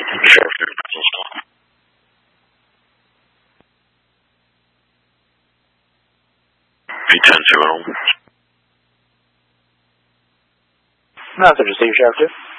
Sheriff 2, Pencils call. B10 2 at home. Message received, Sheriff 2.